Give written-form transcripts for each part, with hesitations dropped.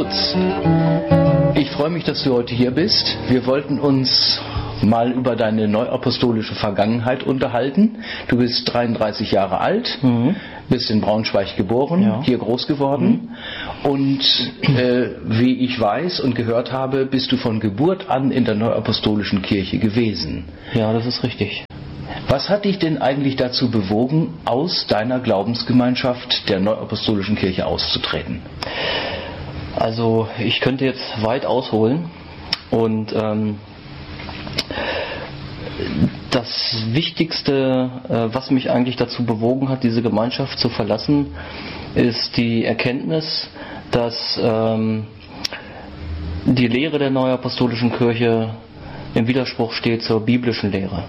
Lutz. Ich freue mich, dass du heute hier bist. Wir wollten uns mal über deine neuapostolische Vergangenheit unterhalten. Du bist 33 Jahre alt, bist in Braunschweig geboren, hier groß geworden und wie ich weiß und gehört habe, bist du von Geburt an in der neuapostolischen Kirche gewesen. Ja, das ist richtig. Was hat dich denn eigentlich dazu bewogen, aus deiner Glaubensgemeinschaft der neuapostolischen Kirche auszutreten? Also ich könnte jetzt weit ausholen und das Wichtigste, was mich eigentlich dazu bewogen hat, diese Gemeinschaft zu verlassen, ist die Erkenntnis, dass die Lehre der neuapostolischen Kirche im Widerspruch steht zur biblischen Lehre.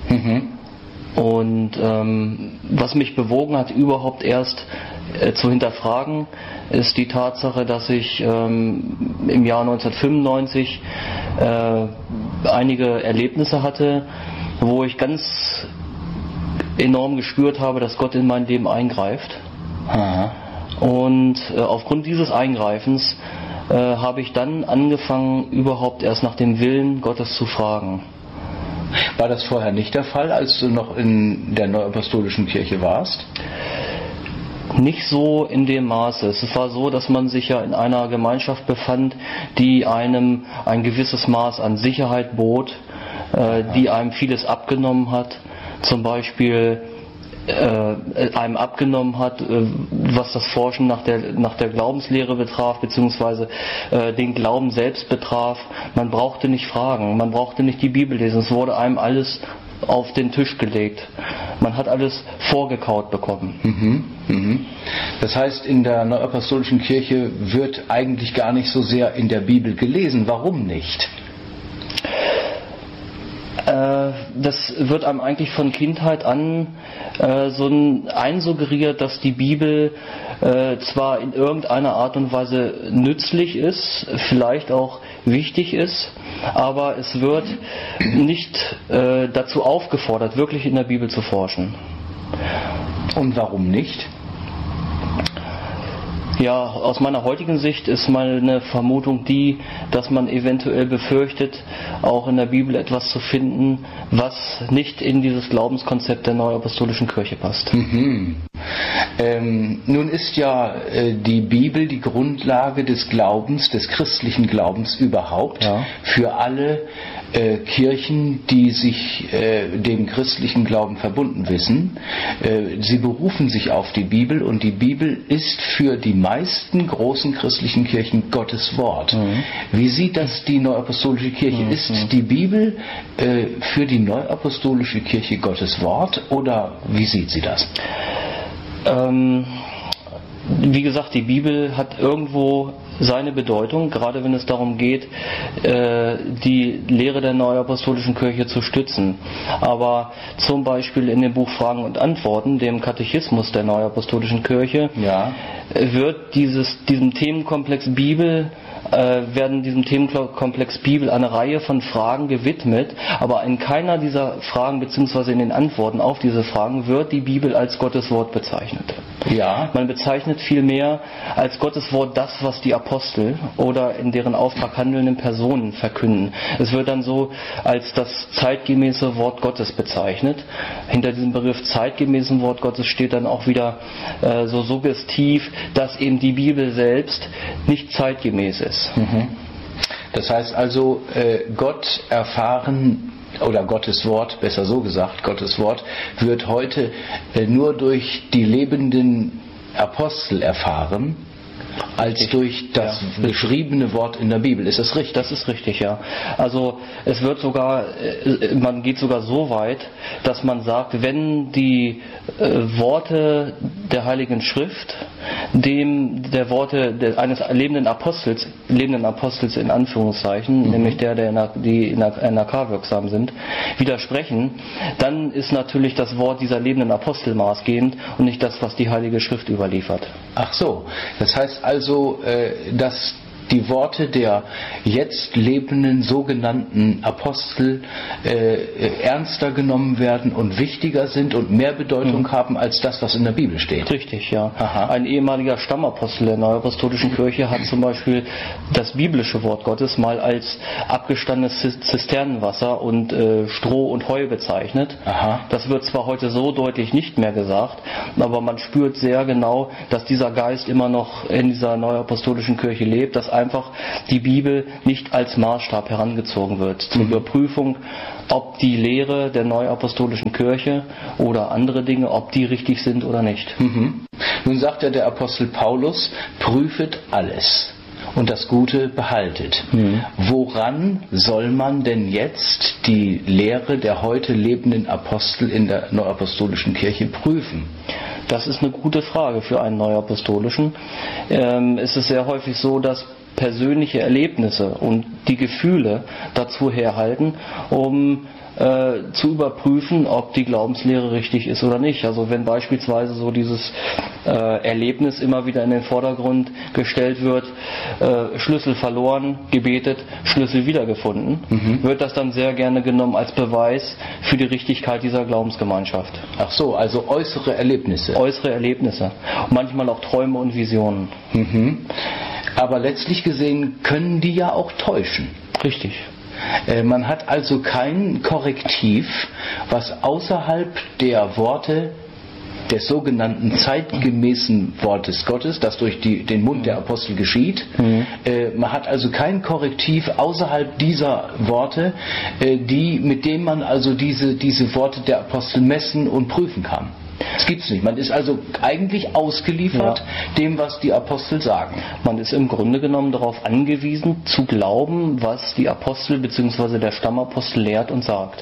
Und was mich bewogen hat, überhaupt erst zu hinterfragen, ist die Tatsache, dass ich im Jahr 1995 einige Erlebnisse hatte, wo ich ganz enorm gespürt habe, dass Gott in mein Leben eingreift. Und aufgrund dieses Eingreifens habe ich dann angefangen, überhaupt erst nach dem Willen Gottes zu fragen. War das vorher nicht der Fall, als du noch in der neuapostolischen Kirche warst? Nicht so in dem Maße. Es war so, dass man sich ja in einer Gemeinschaft befand, die einem ein gewisses Maß an Sicherheit bot, die einem vieles abgenommen hat, zum Beispiel einem abgenommen hat, was das Forschen nach der Glaubenslehre betraf, beziehungsweise den Glauben selbst betraf. Man brauchte nicht fragen, man brauchte nicht die Bibel lesen, es wurde einem alles auf den Tisch gelegt. Man hat alles vorgekaut bekommen. Das heißt, in der neuapostolischen Kirche wird eigentlich gar nicht so sehr in der Bibel gelesen. Warum nicht? Das wird einem eigentlich von Kindheit an einsuggeriert, dass die Bibel zwar in irgendeiner Art und Weise nützlich ist, vielleicht auch wichtig ist, aber es wird nicht dazu aufgefordert, wirklich in der Bibel zu forschen. Und warum nicht? Ja, aus meiner heutigen Sicht ist meine Vermutung die, dass man eventuell befürchtet, auch in der Bibel etwas zu finden, was nicht in dieses Glaubenskonzept der neuapostolischen Kirche passt. Nun ist ja die Bibel die Grundlage des Glaubens, des christlichen Glaubens überhaupt, für alle Kirchen, die sich dem christlichen Glauben verbunden wissen. Sie berufen sich auf die Bibel und die Bibel ist für die meisten großen christlichen Kirchen Gottes Wort. Wie sieht das die neuapostolische Kirche? Ist die Bibel für die neuapostolische Kirche Gottes Wort oder wie sieht sie das? Wie gesagt, die Bibel hat irgendwo seine Bedeutung, gerade wenn es darum geht, die Lehre der neuapostolischen Kirche zu stützen. Aber zum Beispiel in dem Buch Fragen und Antworten, dem Katechismus der neuapostolischen Kirche, wird diesem Themenkomplex Bibel eine Reihe von Fragen gewidmet, aber in keiner dieser Fragen bzw. in den Antworten auf diese Fragen wird die Bibel als Gottes Wort bezeichnet. Man bezeichnet vielmehr als Gottes Wort das, was die Apostel oder in deren Auftrag handelnden Personen verkünden. Es wird dann so als das zeitgemäße Wort Gottes bezeichnet. Hinter diesem Begriff zeitgemäßen Wort Gottes steht dann auch wieder so suggestiv, dass eben die Bibel selbst nicht zeitgemäß ist. Das heißt also, Gott erfahren, oder Gottes Wort, besser so gesagt, Gottes Wort wird heute nur durch die lebenden Apostel erfahren, als durch das geschriebene Wort in der Bibel. Ist das richtig? Das ist richtig, ja. Also es wird sogar, man geht sogar so weit, dass man sagt, wenn die Worte der Heiligen Schrift der Worte eines lebenden Apostels in Anführungszeichen, nämlich die in der NRK wirksam sind, widersprechen, dann ist natürlich das Wort dieser lebenden Apostel maßgebend und nicht das, was die Heilige Schrift überliefert. Ach so, das heißt also, dass die Worte der jetzt lebenden sogenannten Apostel ernster genommen werden und wichtiger sind und mehr Bedeutung haben als das, was in der Bibel steht. Richtig, ja. Aha. Ein ehemaliger Stammapostel der Neuapostolischen Kirche hat zum Beispiel das biblische Wort Gottes mal als abgestandenes Zisternenwasser und Stroh und Heu bezeichnet. Aha. Das wird zwar heute so deutlich nicht mehr gesagt, aber man spürt sehr genau, dass dieser Geist immer noch in dieser Neuapostolischen Kirche lebt, dass einfach die Bibel nicht als Maßstab herangezogen wird zur Überprüfung, ob die Lehre der Neuapostolischen Kirche oder andere Dinge, ob die richtig sind oder nicht. Nun sagt ja der Apostel Paulus, prüfet alles und das Gute behaltet. Woran soll man denn jetzt die Lehre der heute lebenden Apostel in der Neuapostolischen Kirche prüfen? Das ist eine gute Frage für einen Neuapostolischen. Es ist sehr häufig so, dass persönliche Erlebnisse und die Gefühle dazu herhalten, um zu überprüfen, ob die Glaubenslehre richtig ist oder nicht. Also wenn beispielsweise so dieses Erlebnis immer wieder in den Vordergrund gestellt wird, Schlüssel verloren, gebetet, Schlüssel wiedergefunden, wird das dann sehr gerne genommen als Beweis für die Richtigkeit dieser Glaubensgemeinschaft. Ach so, also äußere Erlebnisse. Äußere Erlebnisse. Und manchmal auch Träume und Visionen. Aber letztlich gesehen können die ja auch täuschen. Richtig. Man hat also kein Korrektiv, was außerhalb der Worte des sogenannten zeitgemäßen Wortes Gottes, das durch den Mund der Apostel geschieht. Man hat also kein Korrektiv außerhalb dieser Worte, mit dem man also diese Worte der Apostel messen und prüfen kann. Das gibt's nicht. Man ist also eigentlich ausgeliefert dem, was die Apostel sagen. Man ist im Grunde genommen darauf angewiesen, zu glauben, was die Apostel bzw. der Stammapostel lehrt und sagt.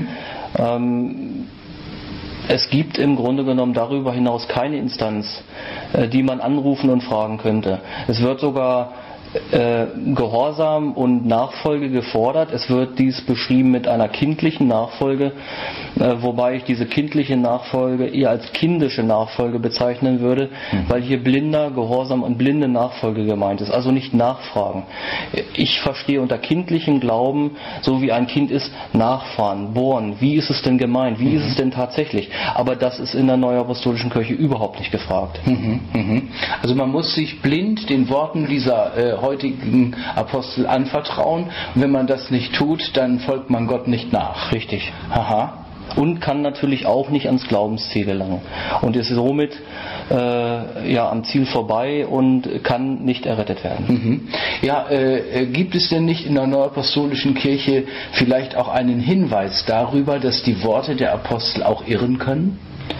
Es gibt im Grunde genommen darüber hinaus keine Instanz, die man anrufen und fragen könnte. Es wird sogar Gehorsam und Nachfolge gefordert. Es wird dies beschrieben mit einer kindlichen Nachfolge, wobei ich diese kindliche Nachfolge eher als kindische Nachfolge bezeichnen würde, weil hier blinder Gehorsam und blinde Nachfolge gemeint ist, also nicht nachfragen. Ich verstehe unter kindlichem Glauben, so wie ein Kind ist, nachfahren, bohren. Wie ist es denn gemeint? Wie ist es denn tatsächlich? Aber das ist in der Neuapostolischen Kirche überhaupt nicht gefragt. Also man muss sich blind den Worten dieser heutigen Apostel anvertrauen. Und wenn man das nicht tut, dann folgt man Gott nicht nach. Richtig. Aha. Und kann natürlich auch nicht ans Glaubensziel gelangen. Und ist somit am Ziel vorbei und kann nicht errettet werden. Gibt es denn nicht in der Neuapostolischen Kirche vielleicht auch einen Hinweis darüber, dass die Worte der Apostel auch irren können?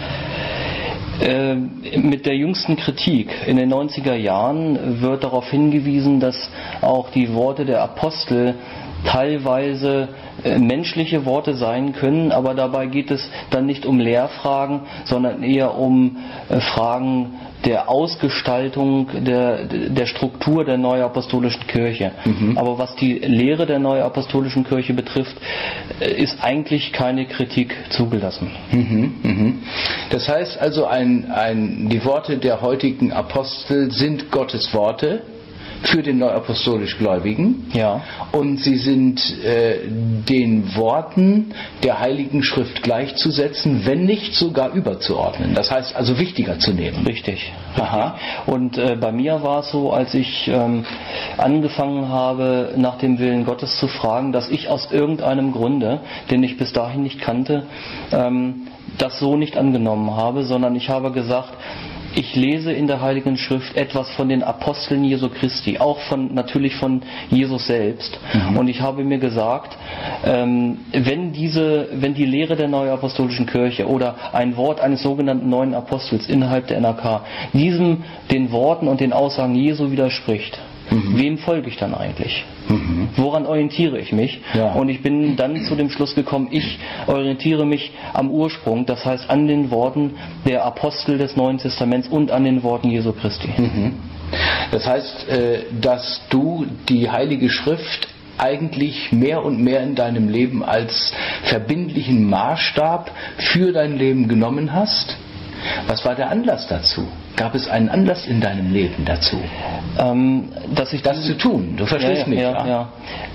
Mit der jüngsten Kritik in den 90er Jahren wird darauf hingewiesen, dass auch die Worte der Apostel teilweise menschliche Worte sein können, aber dabei geht es dann nicht um Lehrfragen, sondern eher um Fragen der Ausgestaltung der Struktur der Neuapostolischen Kirche. Aber was die Lehre der Neuapostolischen Kirche betrifft, ist eigentlich keine Kritik zugelassen. Das heißt also, die Worte der heutigen Apostel sind Gottes Worte für den neuapostolisch Gläubigen. Ja. Und sie sind den Worten der Heiligen Schrift gleichzusetzen, wenn nicht sogar überzuordnen. Das heißt also wichtiger zu nehmen. Richtig. Aha. Und bei mir war es so, als ich angefangen habe, nach dem Willen Gottes zu fragen, dass ich aus irgendeinem Grunde, den ich bis dahin nicht kannte, das so nicht angenommen habe, sondern ich habe gesagt, ich lese in der Heiligen Schrift etwas von den Aposteln Jesu Christi, auch natürlich von Jesus selbst. Und ich habe mir gesagt, wenn die Lehre der Neuapostolischen Kirche oder ein Wort eines sogenannten neuen Apostels innerhalb der NRK den Worten und den Aussagen Jesu widerspricht, wem folge ich dann eigentlich? Woran orientiere ich mich? Ja. Und ich bin dann zu dem Schluss gekommen, ich orientiere mich am Ursprung, das heißt an den Worten der Apostel des Neuen Testaments und an den Worten Jesu Christi. Das heißt, dass du die Heilige Schrift eigentlich mehr und mehr in deinem Leben als verbindlichen Maßstab für dein Leben genommen hast, Was war der Anlass dazu? Gab es einen Anlass in deinem Leben dazu? Dass ich das zu tun? Du verstehst mich, ja.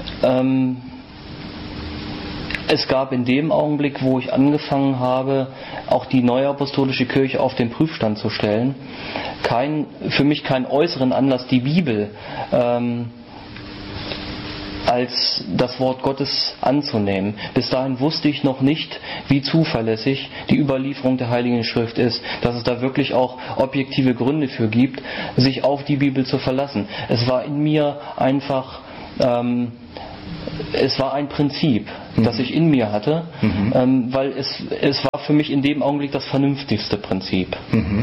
Es gab in dem Augenblick, wo ich angefangen habe, auch die Neue Apostolische Kirche auf den Prüfstand zu stellen, für mich keinen äußeren Anlass, die Bibel als das Wort Gottes anzunehmen. Bis dahin wusste ich noch nicht, wie zuverlässig die Überlieferung der Heiligen Schrift ist, dass es da wirklich auch objektive Gründe für gibt, sich auf die Bibel zu verlassen. Es war in mir einfach es war ein Prinzip, das ich in mir hatte, weil es war für mich in dem Augenblick das vernünftigste Prinzip.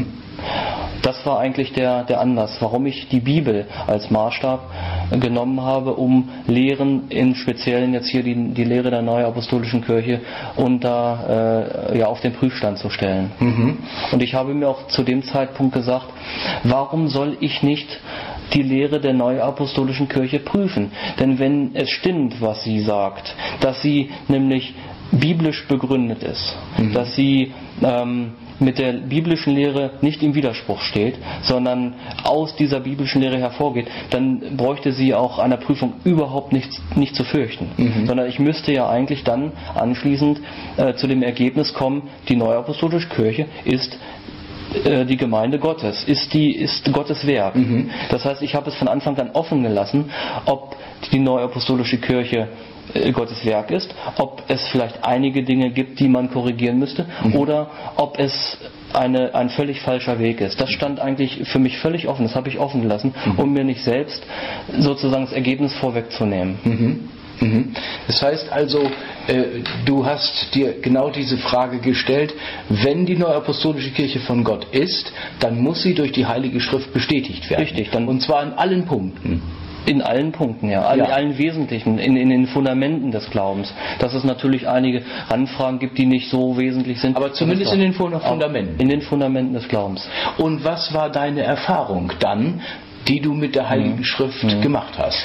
Das war eigentlich der Anlass, warum ich die Bibel als Maßstab genommen habe, um Lehren, im Speziellen jetzt hier die Lehre der Neuen Apostolischen Kirche, auf den Prüfstand zu stellen. Und ich habe mir auch zu dem Zeitpunkt gesagt, warum soll ich nicht die Lehre der Neuapostolischen Kirche prüfen? Denn wenn es stimmt, was sie sagt, dass sie nämlich biblisch begründet ist, dass sie mit der biblischen Lehre nicht im Widerspruch steht, sondern aus dieser biblischen Lehre hervorgeht, dann bräuchte sie auch einer Prüfung überhaupt nicht zu fürchten. Sondern ich müsste ja eigentlich dann anschließend zu dem Ergebnis kommen, die Neuapostolische Kirche ist die Gemeinde Gottes, ist Gottes Werk. Das heißt, ich habe es von Anfang an offen gelassen, ob die Neuapostolische Kirche Gottes Werk ist, ob es vielleicht einige Dinge gibt, die man korrigieren müsste, oder ob es ein völlig falscher Weg ist. Das stand eigentlich für mich völlig offen, das habe ich offen gelassen, um mir nicht selbst sozusagen das Ergebnis vorwegzunehmen. Das heißt also, du hast dir genau diese Frage gestellt, wenn die Neuapostolische Kirche von Gott ist, dann muss sie durch die Heilige Schrift bestätigt werden. Richtig. Und zwar in allen Punkten. In allen Punkten, ja. In allen Wesentlichen, in den Fundamenten des Glaubens. Dass es natürlich einige Randfragen gibt, die nicht so wesentlich sind. Aber zumindest in den Fundamenten. In den Fundamenten des Glaubens. Und was war deine Erfahrung dann, die du mit der Heiligen Schrift gemacht hast?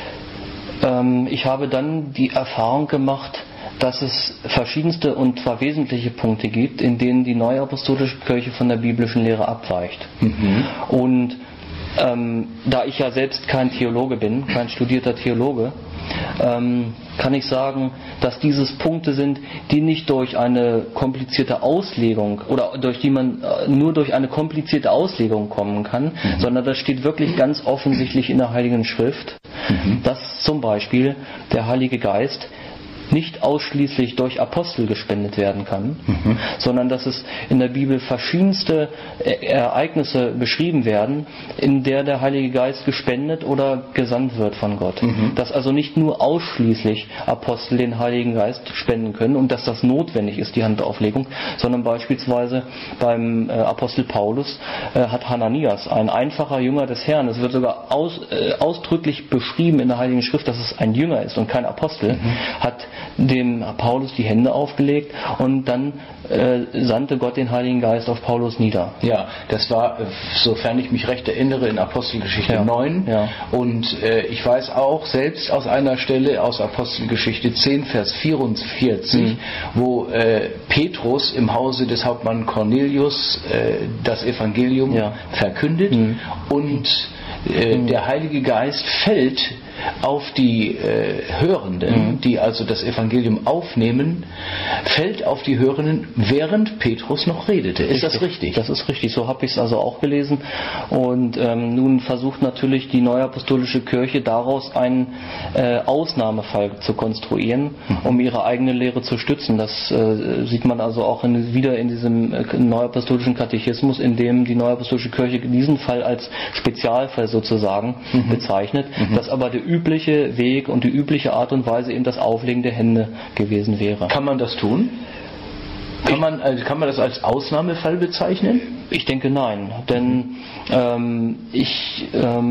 Ich habe dann die Erfahrung gemacht, dass es verschiedenste und zwar wesentliche Punkte gibt, in denen die Neuapostolische Kirche von der biblischen Lehre abweicht. Und da ich ja selbst kein Theologe bin, kein studierter Theologe, kann ich sagen, dass dieses Punkte sind, die nicht durch eine komplizierte Auslegung oder durch die man nur durch eine komplizierte Auslegung kommen kann, sondern das steht wirklich ganz offensichtlich in der Heiligen Schrift, dass zum Beispiel der Heilige Geist nicht ausschließlich durch Apostel gespendet werden kann, sondern dass es in der Bibel verschiedenste Ereignisse beschrieben werden, in der Heilige Geist gespendet oder gesandt wird von Gott. Dass also nicht nur ausschließlich Apostel den Heiligen Geist spenden können und dass das notwendig ist, die Handauflegung, sondern beispielsweise beim Apostel Paulus hat Hananias, ein einfacher Jünger des Herrn, es wird sogar ausdrücklich beschrieben in der Heiligen Schrift, dass es ein Jünger ist und kein Apostel, hat dem Paulus die Hände aufgelegt und dann sandte Gott den Heiligen Geist auf Paulus nieder. Ja, das war, sofern ich mich recht erinnere, in Apostelgeschichte 9. Ja. Und ich weiß auch selbst aus einer Stelle aus Apostelgeschichte 10, Vers 44, wo Petrus im Hause des Hauptmanns Cornelius das Evangelium verkündet und der Heilige Geist fällt auf die Hörenden, die also das Evangelium aufnehmen, fällt auf die Hörenden, während Petrus noch redete. Ist das richtig? Das ist richtig, so habe ich es also auch gelesen. Und nun versucht natürlich die Neuapostolische Kirche daraus einen Ausnahmefall zu konstruieren, um ihre eigene Lehre zu stützen. Das sieht man also auch wieder in diesem Neuapostolischen Katechismus, in dem die Neuapostolische Kirche diesen Fall als Spezialfall sozusagen bezeichnet, dass aber der übliche Weg und die übliche Art und Weise eben das Auflegen der Hände gewesen wäre. Kann man das tun? Kann man das als Ausnahmefall bezeichnen? Ich denke nein, denn ich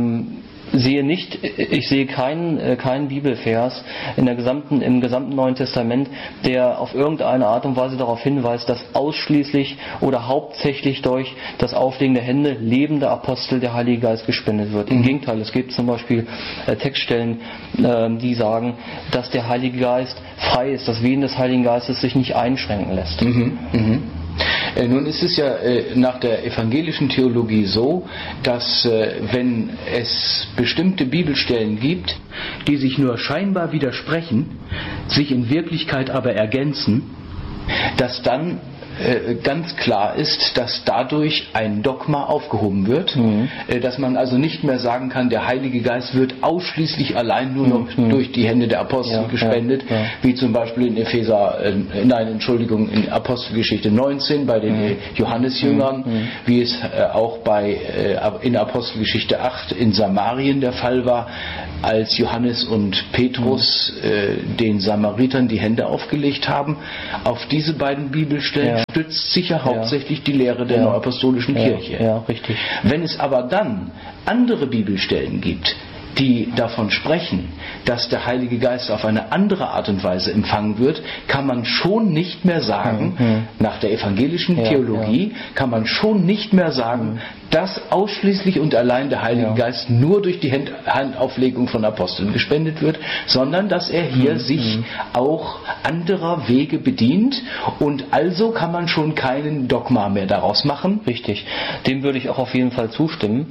sehe keinen Bibelvers im gesamten Neuen Testament, der auf irgendeine Art und Weise darauf hinweist, dass ausschließlich oder hauptsächlich durch das Auflegen der Hände lebende Apostel der Heilige Geist gespendet wird. Im Gegenteil, es gibt zum Beispiel Textstellen, die sagen, dass der Heilige Geist frei ist, das Wehen des Heiligen Geistes sich nicht einschränken lässt. Nun ist es ja nach der evangelischen Theologie so, dass wenn es bestimmte Bibelstellen gibt, die sich nur scheinbar widersprechen, sich in Wirklichkeit aber ergänzen, dass dann ganz klar ist, dass dadurch ein Dogma aufgehoben wird, dass man also nicht mehr sagen kann, der Heilige Geist wird ausschließlich allein nur noch durch die Hände der Apostel gespendet, wie zum Beispiel in Apostelgeschichte 19 bei den Johannesjüngern, wie es auch in Apostelgeschichte 8 in Samarien der Fall war, als Johannes und Petrus den Samaritern die Hände aufgelegt haben. Auf diese beiden Bibelstellen stützt sich ja hauptsächlich die Lehre der Neuapostolischen Kirche. Ja, richtig. Wenn es aber dann andere Bibelstellen gibt, die davon sprechen, dass der Heilige Geist auf eine andere Art und Weise empfangen wird, kann man schon nicht mehr sagen, nach der evangelischen Theologie, kann man schon nicht mehr sagen, dass ausschließlich und allein der Heilige Geist nur durch die Handauflegung von Aposteln gespendet wird, sondern dass er hier sich auch anderer Wege bedient, und also kann man schon keinen Dogma mehr daraus machen. Richtig. Dem würde ich auch auf jeden Fall zustimmen.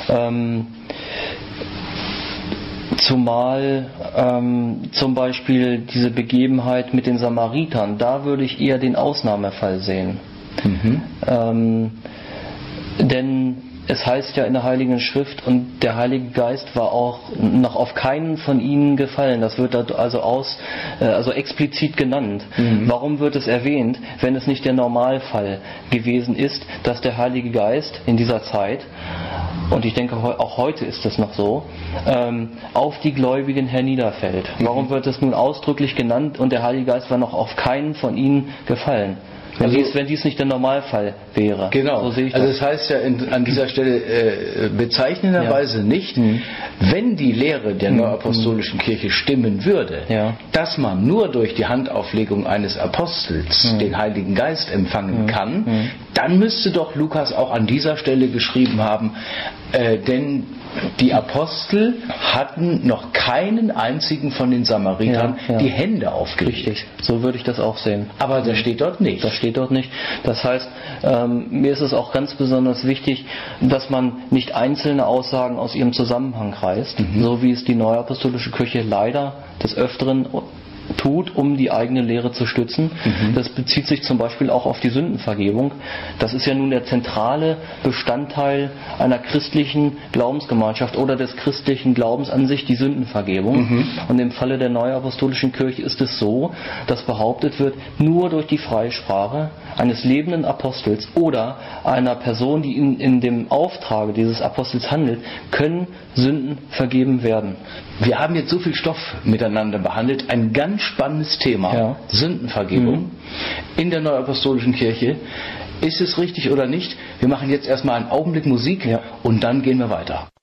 Zumal zum Beispiel diese Begebenheit mit den Samaritern, da würde ich eher den Ausnahmefall sehen. Denn es heißt ja in der Heiligen Schrift, und der Heilige Geist war auch noch auf keinen von ihnen gefallen. Das wird da also explizit genannt. Warum wird es erwähnt, wenn es nicht der Normalfall gewesen ist, dass der Heilige Geist in dieser Zeit, und ich denke auch heute ist es noch so, auf die Gläubigen herniederfällt? Warum wird es nun ausdrücklich genannt und der Heilige Geist war noch auf keinen von ihnen gefallen? Wenn dies nicht der Normalfall wäre. Genau. So sehe ich das. Also es heißt ja an dieser Stelle bezeichnenderweise nicht, wenn die Lehre der Neuapostolischen Kirche stimmen würde, dass man nur durch die Handauflegung eines Apostels den Heiligen Geist empfangen kann, dann müsste doch Lukas auch an dieser Stelle geschrieben haben, denn die Apostel hatten noch keinen einzigen von den Samaritern die Hände aufgelegt. Richtig, so würde ich das auch sehen. Aber das steht dort nicht. Das steht dort nicht. Das heißt, mir ist es auch ganz besonders wichtig, dass man nicht einzelne Aussagen aus ihrem Zusammenhang reißt, so wie es die Neuapostolische Kirche leider des Öfteren tut, um die eigene Lehre zu stützen. Das bezieht sich zum Beispiel auch auf die Sündenvergebung. Das ist ja nun der zentrale Bestandteil einer christlichen Glaubensgemeinschaft oder des christlichen Glaubens an sich, die Sündenvergebung. Und im Falle der Neuapostolischen Kirche ist es so, dass behauptet wird, nur durch die Freisprache eines lebenden Apostels oder einer Person, die in dem Auftrage dieses Apostels handelt, können Sünden vergeben werden. Wir haben jetzt so viel Stoff miteinander behandelt, ein ganz spannendes Thema, Sündenvergebung in der Neuapostolischen Kirche. Ist es richtig oder nicht? Wir machen jetzt erstmal einen Augenblick Musik und dann gehen wir weiter.